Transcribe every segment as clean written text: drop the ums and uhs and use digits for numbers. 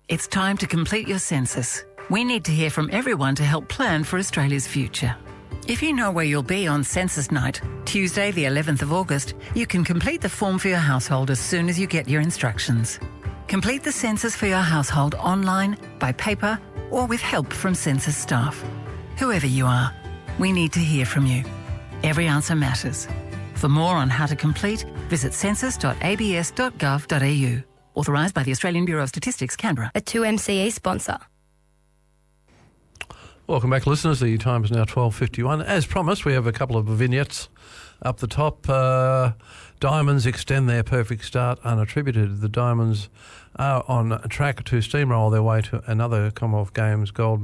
It's time to complete your census. We need to hear from everyone to help plan for Australia's future. If you know where you'll be on census night, Tuesday the 11th of August, you can complete the form for your household as soon as you get your instructions. Complete the census for your household online, by paper, or with help from census staff. Whoever you are, we need to hear from you. Every answer matters. For more on how to complete, visit census.abs.gov.au. Authorised by the Australian Bureau of Statistics, Canberra. A 2MCE sponsor. Welcome back, listeners. The time is now 12:51. As promised, we have a couple of vignettes up the top. Diamonds extend their perfect start unattributed. The Diamonds are on track to steamroll their way to another Commonwealth Games gold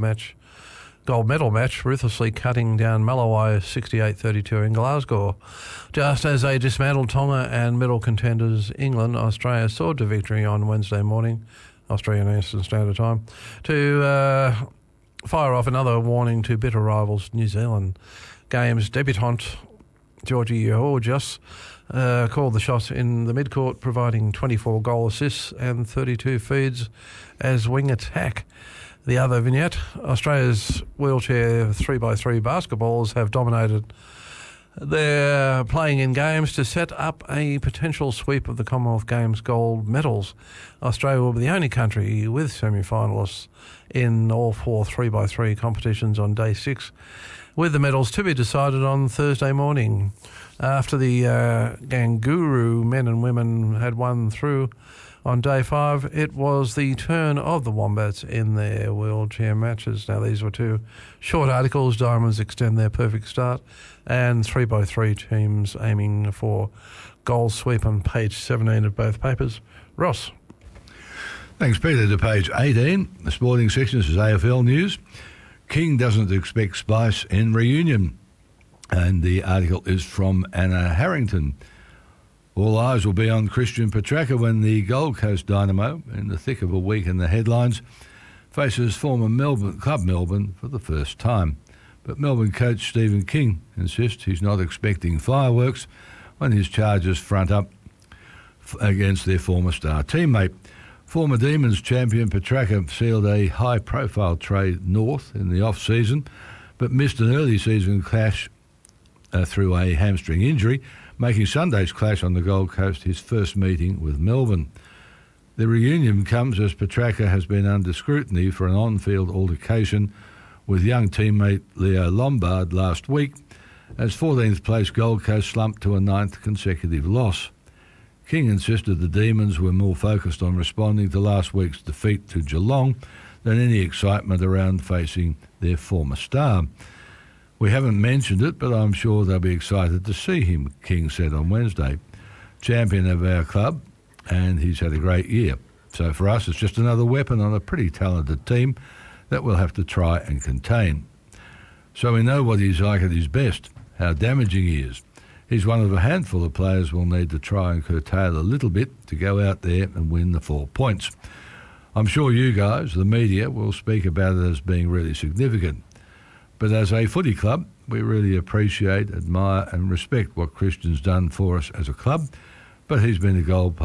medal match, ruthlessly cutting down Malawi 68-32 in Glasgow. Just as they dismantled Tonga and middle contenders England, Australia soared to victory on Wednesday morning, Australian Eastern Standard Time, to fire off another warning to bitter rivals New Zealand. Games debutante Georgie Georgios called the shots in the midcourt, providing 24 goal assists and 32 feeds as wing attack. The other vignette, Australia's wheelchair 3x3 basketballers have dominated. They're playing in games to set up a potential sweep of the Commonwealth Games gold medals. Australia will be the only country with semi-finalists in all four 3x3 competitions on day 6, with the medals to be decided on Thursday morning. After the Ganguru men and women had won through on day 5, it was the turn of the Wombats in their wheelchair matches. Now, these were two short articles. Diamonds extend their perfect start, and 3x3 teams aiming for goal sweep on page 17 of both papers. Ross. Thanks, Peter. To page 18, the sporting section. This is AFL News. King doesn't expect Spice in reunion. And the article is from Anna Harrington. All eyes will be on Christian Petracca when the Gold Coast Dynamo, in the thick of a week in the headlines, faces former Club Melbourne for the first time. But Melbourne coach Stephen King insists he's not expecting fireworks when his Chargers front up against their former star teammate. Former Demons champion Petracca sealed a high-profile trade north in the off-season, but missed an early season clash through a hamstring injury, making Sunday's clash on the Gold Coast his first meeting with Melbourne. The reunion comes as Petracca has been under scrutiny for an on-field altercation with young teammate Leo Lombard last week, as 14th place Gold Coast slumped to a 9th consecutive loss. King insisted the Demons were more focused on responding to last week's defeat to Geelong than any excitement around facing their former star. We haven't mentioned it, but I'm sure they'll be excited to see him, King said on Wednesday. Champion of our club, and he's had a great year. So for us, it's just another weapon on a pretty talented team that we'll have to try and contain. So we know what he's like at his best, how damaging he is. He's one of a handful of players we'll need to try and curtail a little bit to go out there and win the 4 points. I'm sure you guys, the media, will speak about it as being really significant. But as a footy club, we really appreciate, admire and respect what Christian's done for us as a club, but he's been a Gold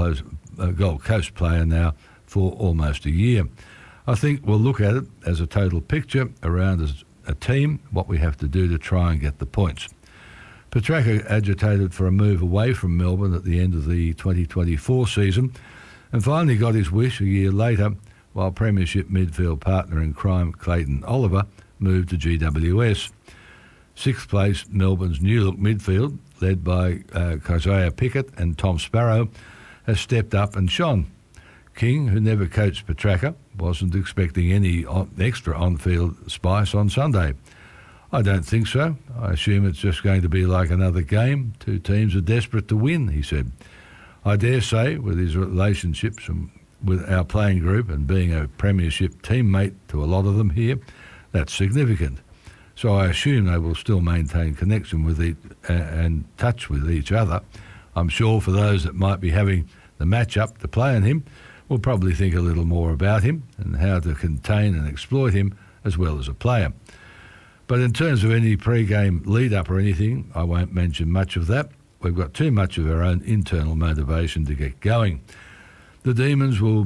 Coast player now for almost a year. I think we'll look at it as a total picture around as a team, what we have to do to try and get the points. Petracca agitated for a move away from Melbourne at the end of the 2024 season and finally got his wish a year later while Premiership midfield partner in crime Clayton Oliver moved to GWS. 6th place, Melbourne's new-look midfield, led by Keziah Pickett and Tom Sparrow, has stepped up and shone. King, who never coached Petracca, wasn't expecting any extra on-field spice on Sunday. I don't think so. I assume it's just going to be like another game. 2 teams are desperate to win, he said. I dare say, with his relationships with our playing group and being a Premiership teammate to a lot of them here, that's significant. So I assume they will still maintain connection with and touch with each other. I'm sure for those that might be having the match-up to play on him, will probably think a little more about him and how to contain and exploit him as well as a player. But in terms of any pre-game lead-up or anything, I won't mention much of that. We've got too much of our own internal motivation to get going. The Demons will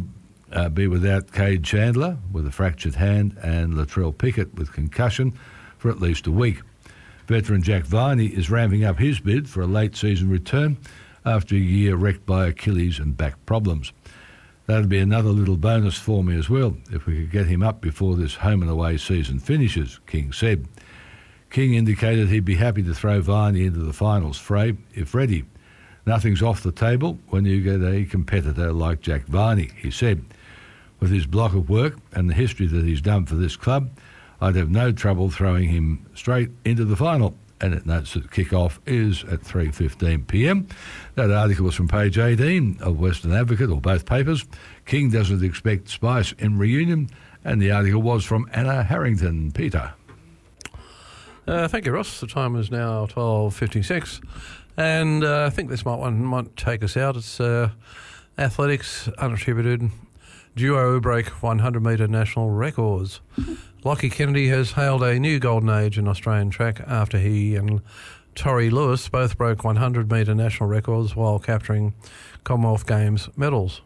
be without Cade Chandler with a fractured hand and Latrell Pickett with concussion for at least a week. Veteran Jack Viney is ramping up his bid for a late season return after a year wrecked by Achilles and back problems. That'd be another little bonus for me as well if we could get him up before this home and away season finishes, King said. King indicated he'd be happy to throw Viney into the finals fray if ready. Nothing's off the table when you get a competitor like Jack Viney, he said. With his block of work and the history that he's done for this club, I'd have no trouble throwing him straight into the final. And it notes that kick-off is at 3:15pm. That article was from page 18 of Western Advocate, or both papers. King doesn't expect spice in reunion, and the article was from Anna Harrington. Peter. Thank you, Ross. The time is now 12:56, and I think this might take us out. It's athletics, unattributed. Duo break 100-metre national records. Lockie Kennedy has hailed a new golden age in Australian track after he and Tori Lewis both broke 100-metre national records while capturing Commonwealth Games medals.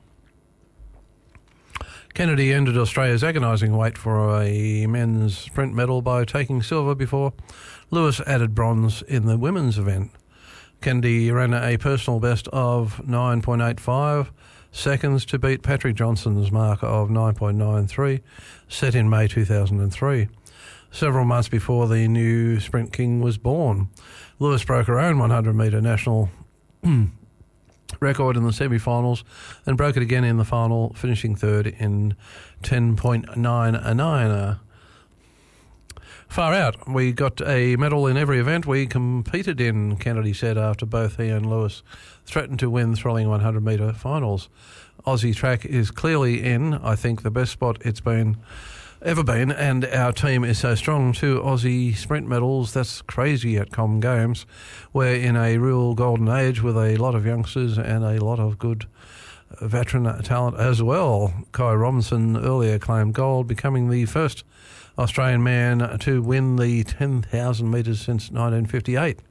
Kennedy ended Australia's agonising wait for a men's sprint medal by taking silver before Lewis added bronze in the women's event. Kennedy ran a personal best of 9.85 seconds to beat Patrick Johnson's mark of 9.93, set in May 2003. Several months before the new Sprint King was born, Lewis broke her own 100-metre national record in the semi-finals and broke it again in the final, finishing third in 10.99. Far out. We got a medal in every event we competed in, Kennedy said after both he and Lewis threatened to win thrilling 100-metre finals. Aussie track is clearly in, I think, the best spot it's ever been, and our team is so strong. 2 Aussie sprint medals, that's crazy at Com Games. We're in a real golden age with a lot of youngsters and a lot of good veteran talent as well. Kai Robinson earlier claimed gold, becoming the first Australian man to win the 10,000 metres since 1958.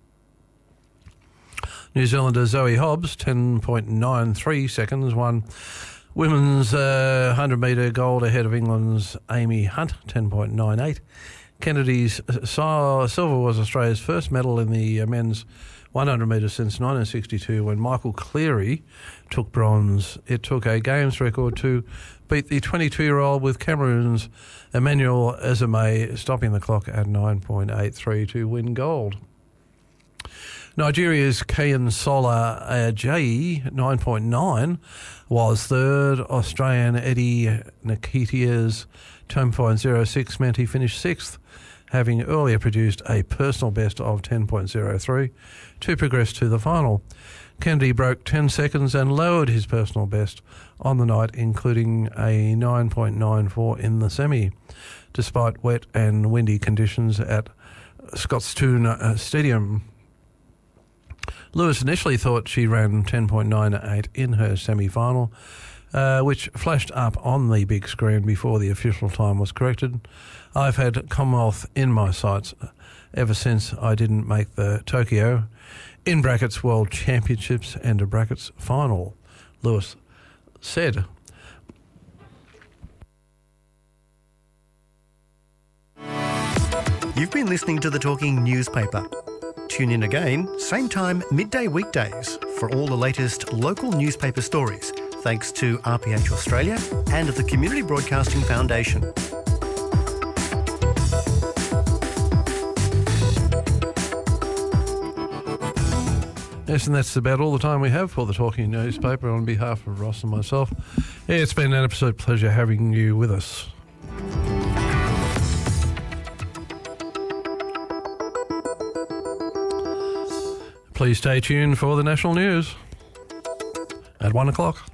New Zealander Zoe Hobbs, 10.93 seconds, won women's 100-metre gold ahead of England's Amy Hunt, 10.98. Kennedy's silver was Australia's first medal in the men's 100 metres since 1962 when Michael Cleary took bronze. It took a games record to beat the 22-year-old with Cameroon's Emmanuel Ezeme stopping the clock at 9.83 to win gold. Nigeria's Kayinsola Ajayi, 9.9, was third. Australian Eddie Nketiah's 10.06 meant he finished sixth, having earlier produced a personal best of 10.03 to progress to the final. Kennedy broke 10 seconds and lowered his personal best on the night, including a 9.94 in the semi, despite wet and windy conditions at Scotstoun Stadium. Lewis initially thought she ran 10.98 in her semi-final, which flashed up on the big screen before the official time was corrected. I've had Commonwealth in my sights ever since I didn't make the Tokyo, in brackets, World Championships, and a brackets final, Lewis said. You've been listening to The Talking Newspaper. Tune in again, same time, midday weekdays, for all the latest local newspaper stories, thanks to RPH Australia and the Community Broadcasting Foundation. Yes, and that's about all the time we have for The Talking Newspaper. On behalf of Ross and myself, it's been an absolute pleasure having you with us. Please stay tuned for the national news at 1 o'clock.